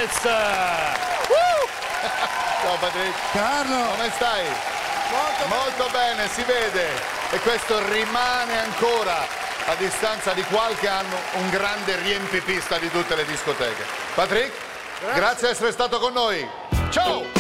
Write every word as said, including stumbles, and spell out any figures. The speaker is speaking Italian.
Lopez. Uh! Ciao Patrick. Carlo. Come stai? Molto, Molto bene, si vede. E questo rimane ancora, a distanza di qualche anno, un grande riempipista di tutte le discoteche. Patrick, grazie, grazie di essere stato con noi. Ciao!